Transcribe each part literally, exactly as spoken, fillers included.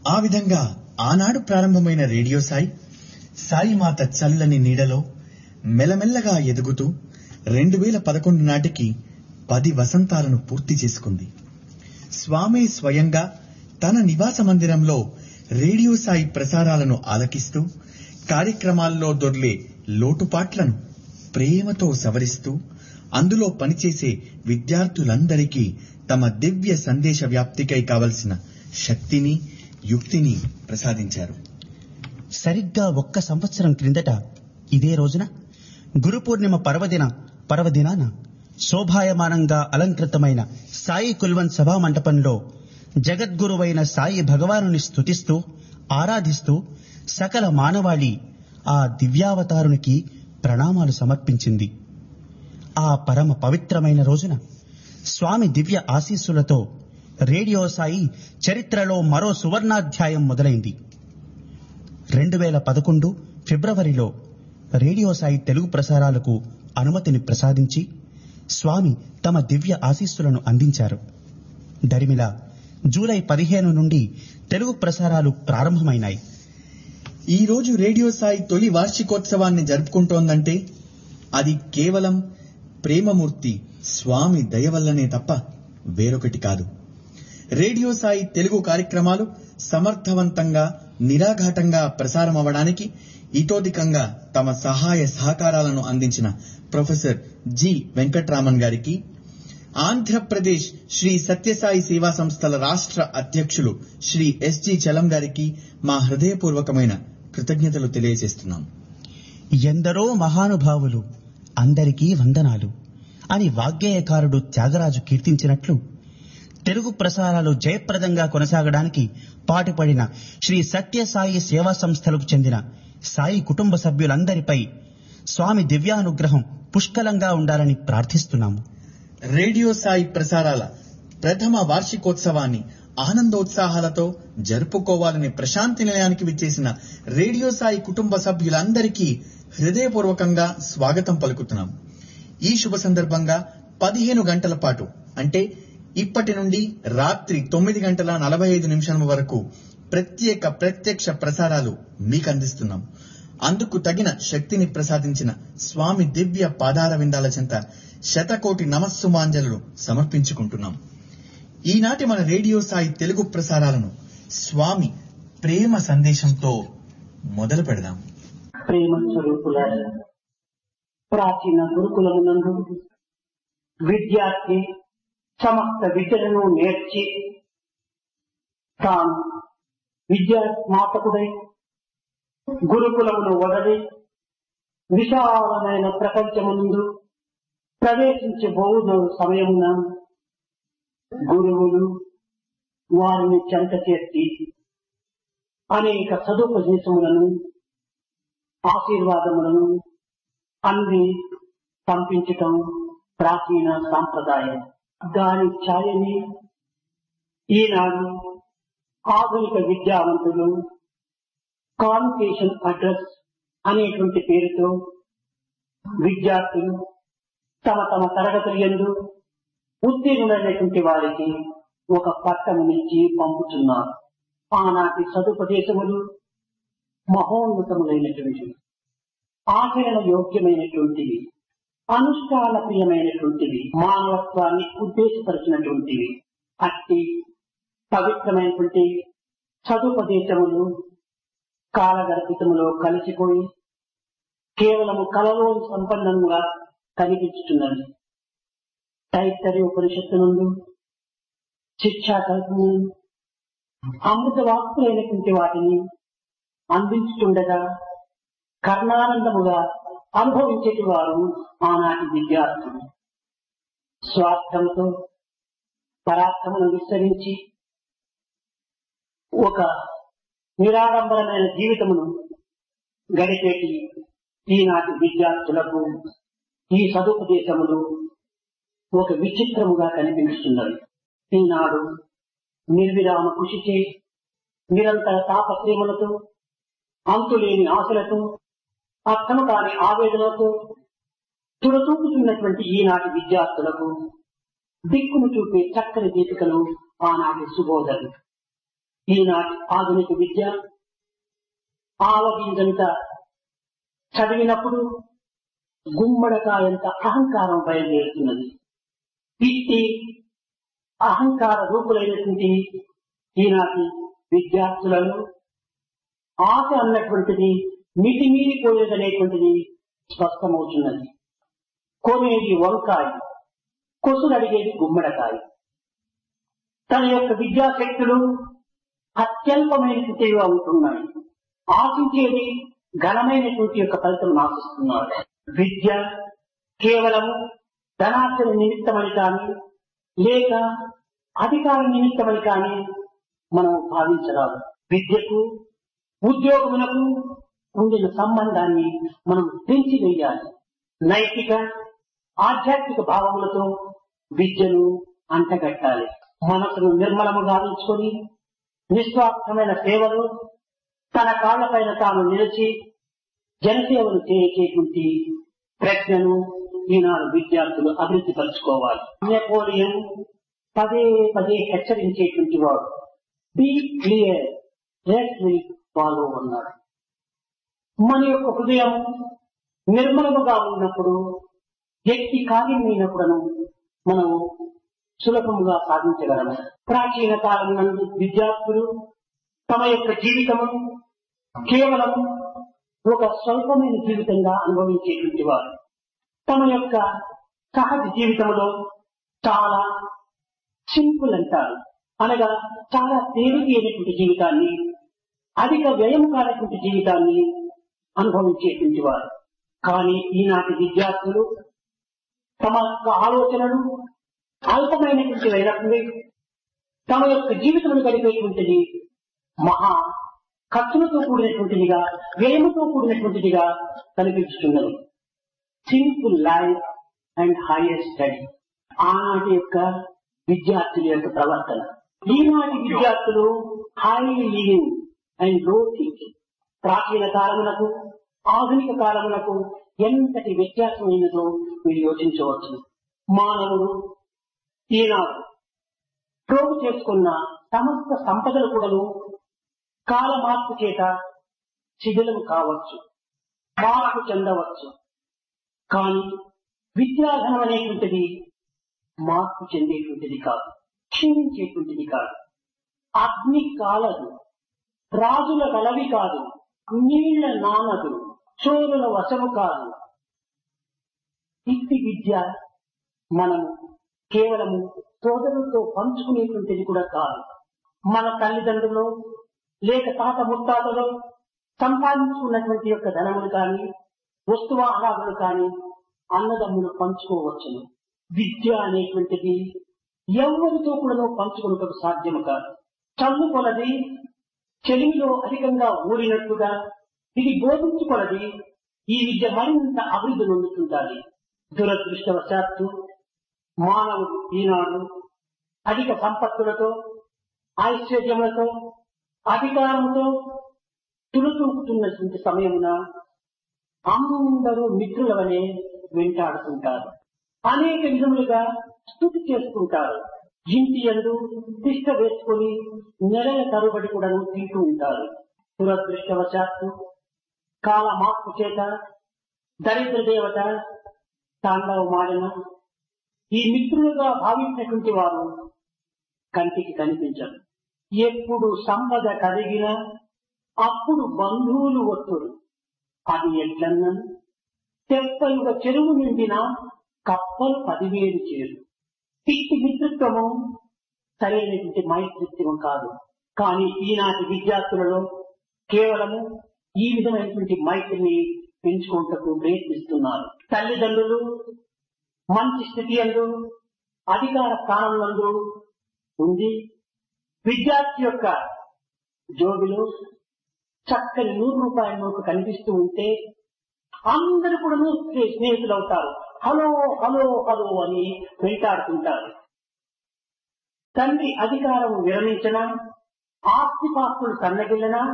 ఆ విధంగా ఆనాడు ప్రారంభమైన రేడియో సాయి సాయిమాత చల్లని నీడలో మెల్లమెల్లగా ఎదుగుతూ రెండు వేల పదకొండు నాటికి పది వసంతాలను పూర్తి చేసుకుంది. స్వామి స్వయంగా తన నివాస మందిరంలో రేడియో సాయి ప్రసారాలను ఆలకిస్తూ కార్యక్రమాల్లో దొర్లే లోటుపాట్లను ప్రేమతో సవరిస్తూ అందులో పనిచేసే విద్యార్థులందరికీ తమ దివ్య సందేశ వ్యాప్తికై కావలసిన శక్తిని యుక్తిని ప్రసాదించారు. సరిగ్గా ఒక్క సంవత్సరం క్రిందట ఇదే రోజున గురు పూర్ణిమ పర్వదిన పర్వదినాన శోభాయమానంగా అలంకృతమైన సాయి కుల్వన్ సభా మంటపంలో జగద్గురువైన సాయి భగవానుని స్తుతిస్తూ ఆరాధిస్తూ సకల మానవాళి ఆ దివ్యావతారునికి ప్రణామాలు సమర్పించింది. ఆ పరమ పవిత్రమైన రోజున స్వామి దివ్య ఆశీస్సులతో రేడియో సాయి చరిత్రలో మరో సువర్ణాధ్యాయం మొదలైంది. రెండు వేల పదకొండు ఫిబ్రవరిలో రేడియో సాయి తెలుగు ప్రసారాలకు అనుమతిని ప్రసాదించి స్వామి తమ దివ్య ఆశీస్సులను అందించారు. దరిమిలా జూలై పదిహేను నుండి తెలుగు ప్రసారాలు ప్రారంభమైనాయి. ఈ రోజు రేడియో సాయి తొలి వార్షికోత్సవాన్ని జరుపుకుంటోందంటే అది కేవలం ప్రేమమూర్తి స్వామి దయ వల్లనే తప్ప వేరొకటి కాదు. రేడియో సాయి తెలుగు కార్యక్రమాలు సమర్థవంతంగా నిరాఘాటంగా ప్రసారమవడానికి ఇతోధికంగా తమ సహాయ సహకారాలను అందించిన ప్రొఫెసర్ జి వెంకట్రామన్ గారికి, ఆంధ్రప్రదేశ్ శ్రీ సత్యసాయి సేవా సంస్థల రాష్ట్ర అధ్యక్షులు శ్రీ ఎస్జి చలం గారికి మా హృదయపూర్వకమైన కృతజ్ఞతలు తెలియజేస్తున్నాం. ఎందరో మహానుభావులు అందరికీ వందనాలు అని వాగ్గేయకారుడు త్యాగరాజు కీర్తించినట్లు తెలుగు ప్రసారాలు జయప్రదంగా కొనసాగడానికి పాటుపడిన శ్రీ సత్యసాయి సేవా సంస్థలకు చెందిన సాయి కుటుంబ సభ్యులందరిపై స్వామి దివ్యానుగ్రహం పుష్కలంగా ఉండాలని ప్రార్థిస్తున్నాము. రేడియో సాయి ప్రసారాల ప్రథమ వార్షికోత్సవాన్ని ఆనందోత్సాహాలతో జరుపుకోవాలని ప్రశాంతి నిలయానికి విచ్చేసిన రేడియో సాయి కుటుంబ సభ్యులందరికీ హృదయపూర్వకంగా స్వాగతం పలుకుతున్నాం. ఈ శుభ సందర్భంగా పదిహేను గంటల పాటు అంటే ఇప్పటి నుండి రాత్రి తొమ్మిది గంటల నలభై ఐదు నిమిషాల వరకు ప్రత్యేక ప్రత్యక్ష ప్రసారాలు మీకు అందిస్తున్నాం. అందుకు తగిన శక్తిని ప్రసాదించిన స్వామి దివ్య పాదార విందాల చెంత శతకోటి నమస్సుమాంజలు సమర్పించుకుంటున్నాం. ఈనాటి మన రేడియో సాయి తెలుగు ప్రసారాలను స్వామి ప్రేమ సందేశంతో మొదలు పెడదాం. ప్రేమ స్వరూపులారా, ప్రాచీన గురుకులమునందు విద్యార్థి సమస్త విద్యలను నేర్చి తాను విద్యా స్నాతకుడై గురుకులమును వదలి విశాలమైన ప్రపంచమునందు ప్రవేశించబోదు సమయమున గురువులు వారిని చెంత చేసి అనేక సదుపదేశములను ఆశీర్వాదములను అంది పంపించటం ప్రాచీన సాంప్రదాయం. దాని ఛాయని ఈనాడు ఆధునిక విద్యావంతులు కాన్వకేషన్ అడ్రస్ అనేటువంటి పేరుతో విద్యార్థులు తమ తమ తరగతుల యందు ఉత్తీర్ణులైనటువంటి వారికి ఒక పట్టమునిచ్చి పంపుతున్నారు. ఆనాటి సదుపదేశములు మహోన్నతములైనటువంటివి, ఆచరణ యోగ్యమైనటువంటివి, అనుష్ఠాన ప్రియమైనటువంటివి, మానవత్వాన్ని ఉద్దేశపరిచినటువంటివి. అట్టి పవిత్రమైనటువంటి సదుపదేశములు కాలగర్భితములో కలిసిపోయి కేవలము కలలో సంపన్నంగా కనిపించుతున్నది. తైత్తరీయ ఉపనిషత్తు నుండి శిక్షా కల్పన అమృత వాక్కులైనటువంటి వాటిని అందించుతుండగా కర్ణానందముగా అనుభవించేటి వారు ఆనాటి విద్యార్థులు. స్వార్థంతో పరాక్రమను విస్తరించి ఒక నిరాడంబరమైన జీవితమును గడిపేటి ఈనాటి విద్యార్థులకు ఈ సదుపదేశములు ఒక విచిత్రముగా కనిపిస్తున్నది. ఈనాడు నిర్విరామ కృషిచే నిరంతర తాపత్రయములతో అంతులేని ఆశలతో అర్థము కాని ఆవేదనతో తుడతూపుతున్నటువంటి ఈనాటి విద్యార్థులకు దిక్కును చూపే చక్కని దీపికలు ఆనాటి సుబోధలు. ఈనాటి ఆధునిక విద్య ఆవగింజంత చదివినప్పుడు గుమ్మడకాయంత అహంకారం బయలుదేరుతున్నది. ఇట్టి అహంకార రూపులైనటువంటి ఈనాటి విద్యార్థులను ఆశ అన్నటువంటిది మితిమీరిపోయేదనేటువంటిది స్పష్టమవుతున్నది. కొనేది వంకాయ, కొసులు అడిగేది గుమ్మడకాయ. తన యొక్క విద్యాశక్తులు అత్యల్పమైనటువంటివిగా ఉంటున్నాయి. ఆశించేది ఘనమైనటువంటి యొక్క ఫలితం ఆశిస్తున్నారు. విద్య కేవలం ధనార్జన నిమిత్తమని కానీ లేక అధికార నిమిత్తమని కానీ మనం భావించరాదు. విద్యకు ఉద్యోగములకు ఉండిన సంబంధాన్ని మనం పెంచి వేయాలి. నైతిక ఆధ్యాత్మిక భావములతో విద్యను అంటగట్టాలి. మనసును నిర్మలముగా ఉంచుకొని నిస్వార్థమైన సేవలు తన కాళ్లపైన తాను నిలిచి జనసేవను చేసేటువంటి ప్రజ్ఞను ఈనాడు విద్యార్థులు అభివృద్ధి పరుచుకోవాలి. నెపోలియన్ పదే పదే హెచ్చరించేటువంటి వాడు be clear rest will follow అన్నాడు. మన యొక్క హృదయం నిర్మలముగా ఉన్నప్పుడు వ్యక్తి కార్యమైనప్పుడను మనం సులభముగా సాధించగలము. ప్రాచీన కాలం నందు విద్యార్థులు తమ యొక్క జీవితము కేవలం ఒక స్వల్పమైన జీవితంగా అనుభవించేటువంటి వారు. తమ యొక్క సహజ జీవితంలో చాలా సింపుల్ అంటారు, అనగా చాలా తేలికైనటువంటి జీవితాన్ని, అధిక వ్యయం కానటువంటి జీవితాన్ని అనుభవించేటువంటి వారు. కానీ ఈనాటి విద్యార్థులు తమ యొక్క ఆలోచనలు అల్పమైనటువంటి అయినప్పుడు తమ యొక్క జీవితమును గడిపేటువంటిది మహా ఖర్చులతో కూడినటువంటిదిగా, వ్యయముతో కూడినటువంటిదిగా కనిపిస్తున్నది. Simple life and higher study ఆనాటి యొక్క విద్యార్థుల యొక్క ప్రవర్తన. ఈనాటి విద్యార్థులు హై లివింగ్ అండ్ లో థింకింగ్. ప్రాచీన కాలములకు ఆధునిక కాలములకు ఎంతటి వ్యత్యాసమైనదో మీరు యోచించవచ్చు. మానవుడు ఈనాడు ప్రోగు చేసుకున్న సమస్త సంపదలు కూడాను కాల మార్పు చేత శిథిలం కావచ్చు, మార్పు చెందవచ్చు. కానీ విద్యాధనం అనేటువంటిది మార్పు చెందేటువంటిది కాదు, క్షీణించేటువంటిది కాదు. అగ్ని కాలదు, రాజుల గలవి కాదు, నీళ్ల నానదు, చోరుల వశము కాదు. ఇట్టి విద్య మనము కేవలము సోదరులతో పంచుకునేటువంటిది కూడా కాదు. మన తల్లిదండ్రులు లేక తాత ముత్తాతలు సంపాదించుకున్నటువంటి యొక్క ధనములు కానీ వస్తువాహనాలు కానీ అన్నదమ్ములు పంచుకోవచ్చును. విద్య అనేటువంటిది ఎవరితో కూడా పంచుకున్నట్టు సాధ్యము కాదు. చల్లు కొలది చెలిమిలో అధికంగా ఊరినట్టుగా ఇది బోధించుకొలది ఈ విద్య మరింత అభివృద్ధి పొందుతుంటాలి. దురదృష్టవశాత్తు మానవుడు ఈనాడు అధిక సంపత్తులతో, ఐశ్వర్యములతో, అధికారంతో తులుతూపుతున్నటువంటి సమయమున అందరూ మిత్రుల వలె వెంటాడుతుంటారు. అనేక విధములుగా స్తుతి చేసుకుంటారు. ఇంటి యందు తిష్ట వేసుకుని నెలల తరుబడి కూడా తింటూ ఉంటారు. దురదృష్టవశాత్తు కాల మార్పు చేత దరిద్ర దేవత తాండవమాడిన ఈ మిత్రులుగా భావించినటువంటి వారు కంటికి కనిపించరు. ఎప్పుడు సంపద కలిగినా అప్పుడు బంధువులు వస్తురు. అది ఎట్లన్నా తెప్పలుగా చెరువు నిండిన కప్పలు పదివేలు చేరు. ఇట్టి మిత్రత్వము సరైనటువంటి మైత్రిత్వం కాదు. కానీ ఈనాటి విద్యార్థులలో కేవలము ఈ విధమైనటువంటి మైత్రిని పెంచుకుంటూ ప్రయత్నిస్తున్నారు. తల్లిదండ్రులు మంచి స్థితి యందు, అధికార స్థానం నందు ఉంది విద్యార్థి యొక్క జోబిలో చక్కని నూరు రూపాయల నోటు కనిపిస్తూ ఉంటే అందరూ కూడా స్నేహితులు అవుతారు. హలో హలో హలో అని వెంటాడుతుంటారు. తండ్రి అధికారం విరమించినా, ఆస్తిపాస్తులు సన్నగిల్లినా,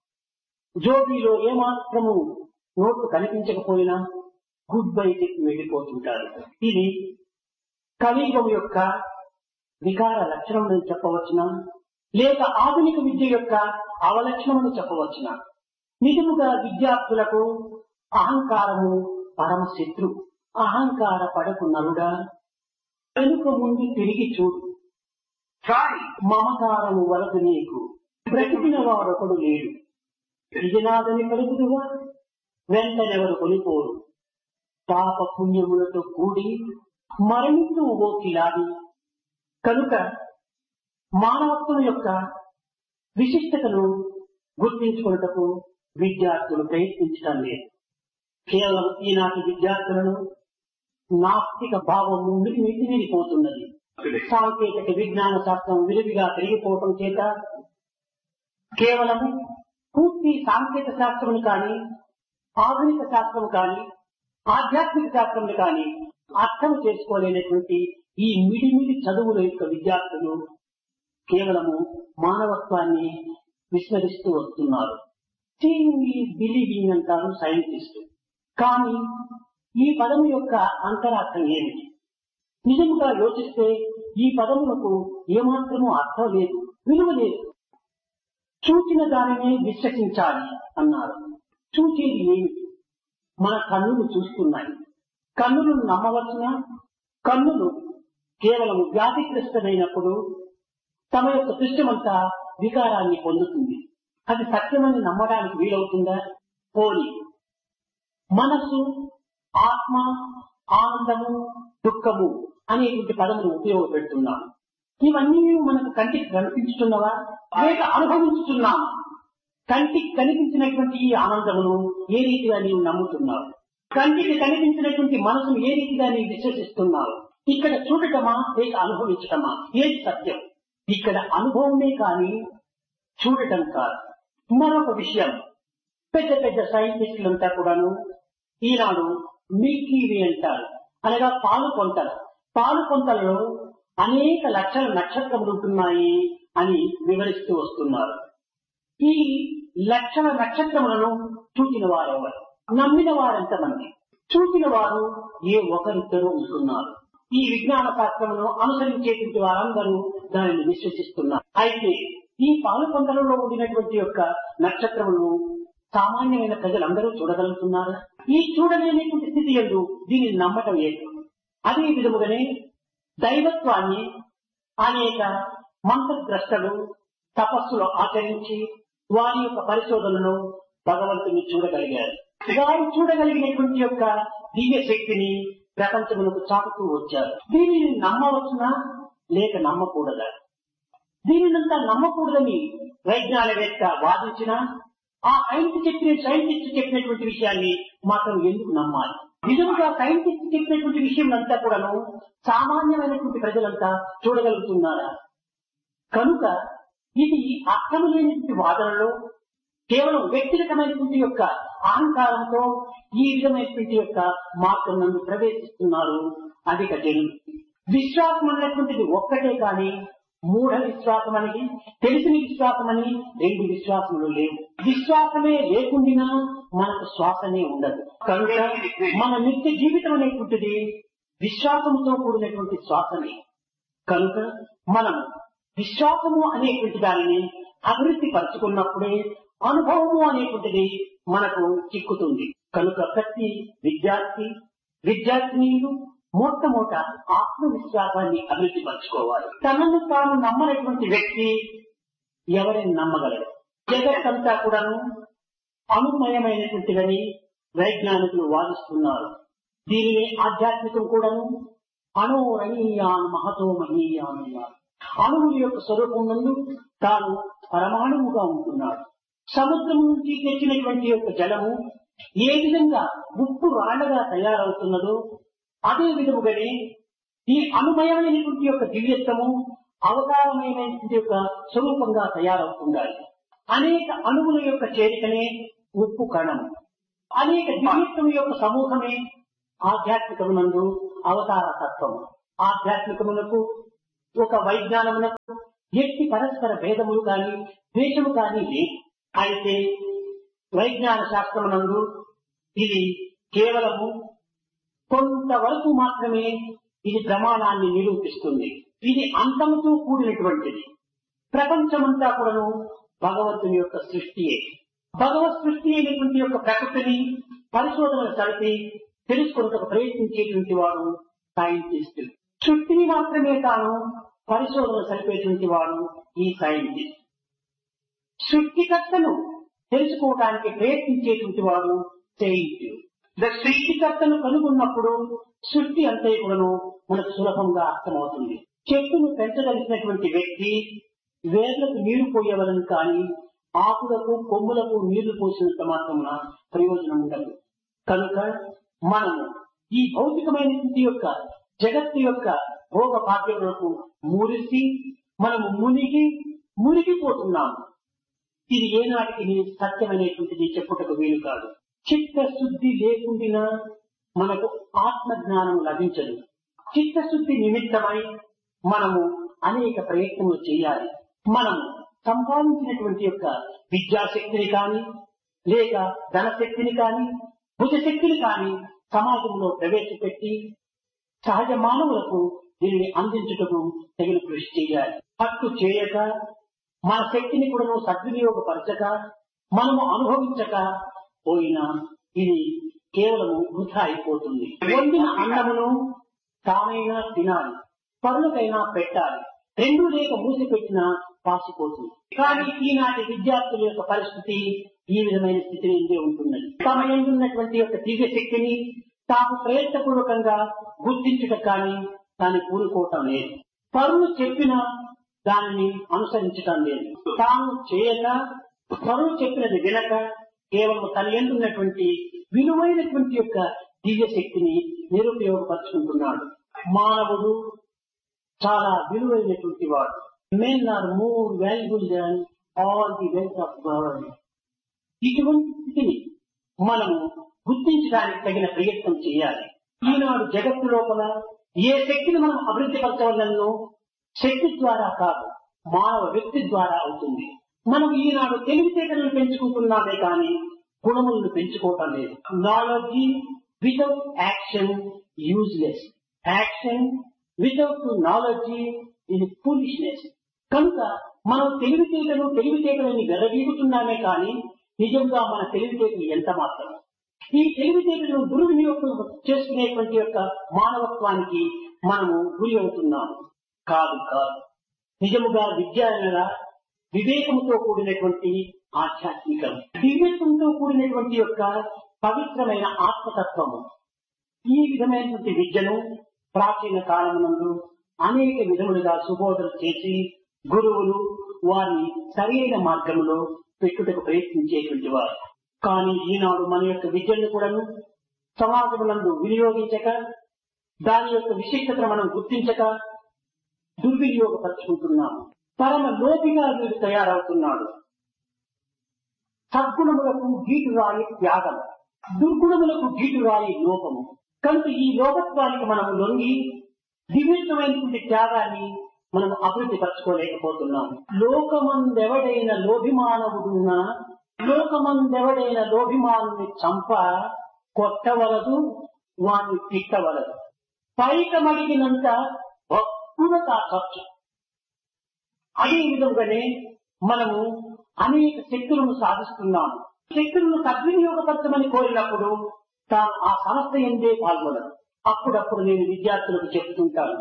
జోబీలో ఏమాత్రము నోట్లు కనిపించకపోయినా గుడ్ బై చెప్పి వెళ్ళిపోతుంటారు. ఇది కలియుగం యొక్క వికార లక్షణం అని చెప్పవచ్చునా? లేక ఆధునిక విద్య యొక్క అవలక్షణము చెప్పవచ్చునా? నిజముగా విద్యార్థులకు అహంకారము పరమ శత్రు. అహంకార పడకు నరుడా, వెనుక ముందు తిరిగి చూడు. మమకారము వలదు నీకు, బ్రతికిన వాడొకడు లేడు. ఇది నాదని పలుకుదువా, వెంటనెవరు కొనిపోరు. పాప పుణ్యములతో కూడి మరణించు ఓ కిలాడి. కనుక మానవత్వం యొక్క విశిష్టతను గుర్తించుకున్నటకు విద్యార్థులు ప్రయత్నించడం లేదు. కేవలం ఈనాటి విద్యార్థులను నాస్తిక భావము మితిమీరిపోతున్నది. సాంకేతిక విజ్ఞాన శాస్త్రం విరివిగా పెరిగిపోవటం చేత కేవలము పూర్తి సాంకేతిక శాస్త్రం కానీ, ఆధునిక శాస్త్రం కానీ, ఆధ్యాత్మిక శాస్త్రం కానీ అర్థం చేసుకోలేనటువంటి ఈ మిడిమిడి చదువుల యొక్క విద్యార్థులు కేవలము మానవత్వాన్ని విస్మరిస్తూ వస్తున్నారు. సీయింగ్ ఈజ్ బిలీవింగ్ అంటారు సైంటిస్ట్. కానీ ఈ పదం యొక్క అంతరార్థం ఏమిటి? నిజంగా యోచిస్తే ఈ పదములకు ఏమాత్రమూ అర్థం లేదు, విలువ లేదు. చూచిన దానినే విశ్వసించాలి అన్నారు. చూచేది ఏమిటి? మన కన్నులు చూస్తున్నాయి. కన్నులను నమ్మవచ్చునా? కన్నులు కేవలం వ్యాధిగ్రస్తమైనప్పుడు తమ యొక్క దృశ్యమంతా వికారాన్ని పొందుతుంది. అది సత్యమని నమ్మడానికి వీలవుతుందా? పోలి మనసు, ఆత్మ, ఆనందము, దుఃఖము అనేటువంటి పదములు ఉపయోగపెడుతున్నాము. ఇవన్నీ మనకు కంటికి కనిపించుతున్నవా లేక అనుభవించుతున్నాము? కంటికి కనిపించినటువంటి ఈ ఆనందమును ఏ రీతిగా నీవు నమ్ముతున్నావు? కంటికి కనిపించినటువంటి మనసును ఏ రీతిగా నీవు విశ్వసిస్తున్నావు? ఇక్కడ చూడటమా లేక అనుభవించటమా? ఏది సత్యం? ఇక్కడ అనుభవమే కానీ చూడటం కాదు. మరొక విషయం, పెద్ద పెద్ద సైంటిస్టులంతా కూడాను ఈనాడు మిల్కీ వే అంటారు, అనగా పాలు కొంతల పాలు కొంతలలో అనేక లక్షల నక్షత్రములు ఉంటున్నాయి అని వివరిస్తూ వస్తున్నారు. ఈ లక్షల నక్షత్రములను చూచిన వారెవరు? నమ్మిన వారెంతమంది? చూసిన వారు ఏ ఒకరిద్దరు ఉంటున్నారు. ఈ విజ్ఞాన శాస్త్రమును అనుసరించేటువంటి వారందరూ దానిని విశ్వసిస్తున్నారు. అయితే ఈ పాలు కొంతలలో ఉండినటువంటి యొక్క నక్షత్రములను సామాన్యమైన ప్రజలందరూ చూడగలుగుతున్నారు. ఈ చూడలేనటువంటి స్థితి యందు దీనిని నమ్మటం లేదు. అదే విధముగానే దైవత్వాన్ని అనేక మంత్రద్రష్టలు తపస్సులు ఆచరించి వారి యొక్క పరిశోధనను భగవంతుని చూడగలిగారు. వారు చూడగలిగినటువంటి యొక్క దివ్య శక్తిని ప్రపంచములకు చాటుతూ వచ్చారు. దీనిని నమ్మవచ్చునా లేక నమ్మకూడదా? దీనినంతా నమ్మకూడదని వైజ్ఞానికవేత్త వాదించినా ఆ సైంటిస్ట్ చెప్పిన సైంటిస్ట్ చెప్పినటువంటి విషయాన్ని మాత్రం ఎందుకు నమ్మాలి? నిజంగా సైంటిస్ట్ చెప్పినటువంటి విషయం అంతా కూడాను సామాన్యమైనటువంటి ప్రజలంతా చూడగలుగుతున్నారా? కనుక ఇది అర్థం లేనటువంటి వాదనలో కేవలం వ్యక్తిగతమైనటువంటి యొక్క అహంకారంతో ఈ విధమైనటువంటి యొక్క మార్గం నందు ప్రవేశిస్తున్నారు అధిక జనులు. విశ్వాసం అనేటువంటిది ఒక్కటే కానీ మూఢ విశ్వాసం అని, తెలిసిన విశ్వాసం అని రెండు విశ్వాసములు లేవు. విశ్వాసమే లేకుండా మనకు శ్వాసనే ఉండదు. కనుక మన నిత్య జీవితం అనేటువంటిది విశ్వాసంతో కూడినటువంటి శ్వాసమే. కనుక మనం విశ్వాసము అనేటువంటి దానిని అభివృద్ధి పరుచుకున్నప్పుడే అనుభవము అనేటువంటిది మనకు చిక్కుతుంది. కనుక ప్రతి విద్యార్థి విద్యార్థినీలు మొట్టమొదట ఆత్మవిశ్వాసాన్ని అభివృద్ధి పరచుకోవాలి. తనను తాను నమ్మనటువంటి వ్యక్తి ఎవరిని నమ్మగలడు? జగత్తంతా కూడాను అనుమయమైనటువంటిదని వైజ్ఞానికులు వాదిస్తున్నారు. దీనిని ఆధ్యాత్మికం కూడాను అణోరణీయాన్ మహతో మహీయాన్. అణువుల యొక్క స్వరూపం నందు తాను పరమాణువుగా ఉంటున్నాడు. సముద్రం నుంచి తెచ్చినటువంటి యొక్క జలము ఏ విధంగా ఉప్పు రాళ్లగా తయారవుతున్నదో అదే విధముగానే ఈ అనుమయమైనటువంటి యొక్క దివ్యత్వము అవతారమైనటువంటి యొక్క స్వరూపంగా తయారవుతుండాలి. అనేక అణువుల యొక్క చేరికనే ఉప్పు కణము. అనేక దివ్యత్వం యొక్క సమూహమే ఆధ్యాత్మికమునందు అవతార తత్వము. ఆధ్యాత్మికమునకు ఒక వైజ్ఞానమునకు ఎట్టి పరస్పర భేదములు కానీ ద్వేషము కానీ లేదు. అయితే వైజ్ఞాన శాస్త్రమునందు ఇది కేవలము కొంతవరకు మాత్రమే ఇది ప్రమాణాన్ని నిరూపిస్తుంది. ఇది అంతముతో కూడినటువంటిది. ప్రపంచమంతా కూడాను భగవంతుని యొక్క సృష్టియే. భగవత్ సృష్టి అయినటువంటి యొక్క ప్రకృతిని పరిశోధనలు జరిపి తెలుసుకున్నకు ప్రయత్నించేటువంటి వాడు సైంటిస్ట్. సృష్టిని మాత్రమే తాను పరిశోధన జరిపేటువంటి వాడు ఈ సైంటిస్ట్. సృష్టికర్తను తెలుసుకోవడానికి ప్రయత్నించేటువంటి వాడు సెయింట్. సృష్టికర్తను కనుగొన్నప్పుడు సృష్టి అంతే కూడాను మనకు సులభంగా అర్థమవుతుంది. చెట్టును పెంచగలిగినటువంటి వ్యక్తి వేర్లకు నీరు పోయవలను కానీ ఆకులకు కొమ్ములకు నీళ్లు పోసినంత మాత్రమున ప్రయోజనం ఉండదు. కనుక మనము ఈ భౌతికమైనటువంటి యొక్క జగత్తు యొక్క భోగ భాగ్యములకు మురిసి మనము మునిగి మునిగిపోతున్నాము. ఇది ఏనాటికి నీ సత్యమైనటువంటిది చెప్పుటకు వీలు కాదు. చిత్తశుద్ధి లేకుండా మనకు ఆత్మజ్ఞానం లభించదు. చిత్తశుద్ధి నిమిత్తమై మనము అనేక ప్రయత్నములు చేయాలి. మనము సంపాదించినటువంటి యొక్క విద్యాశక్తిని కానీ లేక ధనశక్తిని కానీ భుజశక్తిని కానీ సమాజంలో ప్రవేశపెట్టి సహజ మానవులకు దీనిని అందించుటకు తగిన కృషి చేయాలి. అట్టు చేయక మన శక్తిని కూడా సద్వినియోగపరచక మనము అనుభవించక పోయినా ఇది కేవలము వృధా అయిపోతుంది. వండిన అన్నమును తానైనా తినాలి, పరులకైనా పెట్టాలి. రెండు లేక మూసి పెట్టినా పాసిపోతుంది. కానీ ఈనాటి విద్యార్థుల యొక్క పరిస్థితి ఈ విధమైన స్థితిని ఇందే ఉంటున్నది. తమ ఎందున్నటువంటి యొక్క దివ్య శక్తిని తాము ప్రయత్నపూర్వకంగా గుర్తించుట కానీ దాన్ని కూరుకోవటం లేదు. పరులు చెప్పినా దానిని అనుసరించటం లేదు. తాను చేయక పరులు చెప్పినది వినక కేవలం తన ఎందున్నటువంటి విలువైనటువంటి యొక్క దివ్య శక్తిని నిరుపయోగపరుచుకుంటున్నాడు. మానవుడు చాలా విలువైనటువంటి వాడు. Men are more valuable than all the wealth of God. ఇటువంటి స్థితిని మనము గుర్తించడానికి తగిన ప్రయత్నం చేయాలి. ఈనాడు జగత్తు లోపల ఏ శక్తిని మనం అభివృద్ధి పరచవలనో శక్తి ద్వారా కాదు, మానవ వ్యక్తి ద్వారా అవుతుంది. మనం ఈనాడు తెలివితేటలను పెంచుకుంటున్నామే కానీ గుణములను పెంచుకోవటం లేదు. Knowledge without action useless, action without knowledge ఇది ఫూలిష్నెస్. కనుక మనం తెలివితేటలు తెలివితేటలని వెరవీగుతున్నామే కానీ నిజంగా మన తెలివితేటలు ఎంత మాత్రం. ఈ తెలివితేటలను దుర్వినియోగం చేసుకునేటువంటి యొక్క మానవత్వానికి మనము గురి అవుతున్నాము. కాదు కాదు నిజముగా విద్య అనగా వివేకముతో కూడినటువంటి ఆధ్యాత్మికం, దివ్యత్వంతో కూడినటువంటి యొక్క పవిత్రమైన ఆత్మతత్వము. ఈ విధమైనటువంటి విద్యను ప్రాచీన కాలమునందు అనేక విధములుగా సుబోధన చేసి గురువులు వారిని సరైన మార్గంలో పెట్టుటకు ప్రయత్నించేటువంటి వారు. కానీ ఈనాడు మన యొక్క విద్యను కూడాను సమాజమునందు వినియోగించక దాని యొక్క విశిష్టతను మనం గుర్తించక దుర్వినియోగపరుచుకుంటున్నాము. పరమ లోపిగా వీడు తయారవుతున్నాడు. సద్గుణములకు గీటురాయి త్యాగం, దుర్గుణములకు గీటురాయి లోపము. కనుక ఈ లోపత్వానికి మనం లొంగి దివ్యమైనటువంటి త్యాగాన్ని మనం అభివృద్ధి పరచుకోలేకపోతున్నాము. లోకమందెవడైన లోభిమానవుడున్నా లోకమందెవడైన లోభిమానుని చంప కొట్టవలదు, వాణ్ణి తిట్టవలదు. పైకమడిగినంత భక్తుల ఖర్చు. అదే విధంగానే మనము అనేక శక్తులను సాధిస్తున్నాము. శక్తులను సద్వినియోగపరచమని కోరినప్పుడు తాను ఆ సంస్థ ఎందే పాల్గొనదు. అప్పుడప్పుడు నేను విద్యార్థులకు చెప్తుంటాను,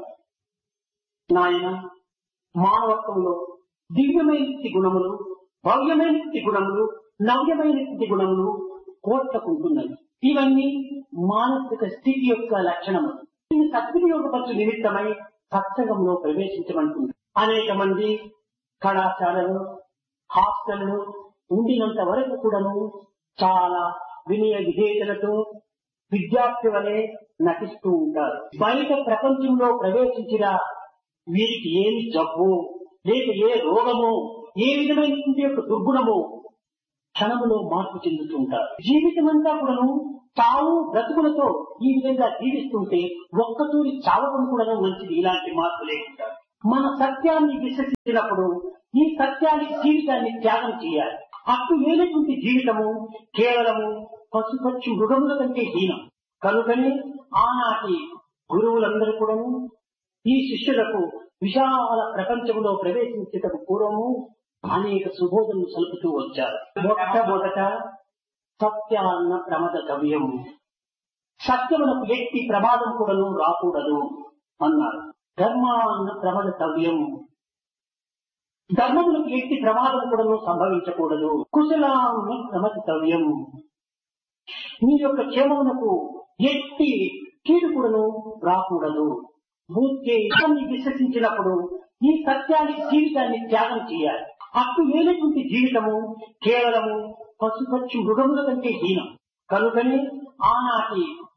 నాయన మానవత్వంలో దివ్యమైన గుణములు, భవ్యమైన గుణములు, నవ్యమైన గుణములు కోట్లకుంటున్నాయి. ఇవన్నీ మానసిక స్థితి యొక్క లక్షణము. దీన్ని సద్వినియోగపరచు నిమిత్తమై సత్సంగంలో ప్రవేశించమంటుంది. అనేక మంది కళాశాలలు హాస్టళ్లు ఉండినంత వరకు కూడాను చాలా వినయ విధేయతలతో విద్యార్థి వలె నటిస్తూ ఉంటారు. బయట ప్రపంచంలో ప్రవేశించిన వీరికి ఏమి జబ్బు లేక ఏ రోగమో ఏ విధమైనటువంటి యొక్క దుర్గుణమో క్షణములో మార్పు చెందుతుంటారు. జీవితం అంతా కూడాను తాను బ్రతుకులతో ఈ విధంగా జీవిస్తుంటే ఒక్కతూరి చావడం కూడా మంచిది. ఇలాంటి మార్పు లేకుండా మన సత్యాన్ని విశ్వసించినప్పుడు ఈ సత్యానికి జీవితాన్ని త్యాగం చేయాలి. అట్టు లేనటువంటి జీవితము కేవలము పశుపక్షి మృగముల కంటే హీనం. కనుకనే ఆనాటి గురువులందరూ కూడా ఈ శిష్యులకు విశాల ప్రపంచంలో ప్రవేశించేటకు పూర్వము అనేక సుబోధనలు సలుపుతూ వచ్చారు. మొట్టమొదట సత్యాన్న ప్రమద కవ్యం, సత్యమునకు ఎట్టి ప్రమాదం కూడాను రాకూడదు అన్నారు. ధర్మాన్న ప్రమద కవ్యం, ధర్మములకు ఎట్టి ప్రమాదం కూడాను సంభవించకూడదు. కుశలాన్న ప్రమదితవ్యం, మీ యొక్క క్షేమమునకు ఎట్టి కీడు కూడాను రాకూడదు. భూత్యాన్ని విశ్వసించినప్పుడు ఈ సత్యానికి జీవితాన్ని త్యాగం చేయాలి. అట్టు లేనటువంటి జీవితము కేవలము పశుపక్షి మృగముల కంటే హీనం. కనుకనే ఆనాటి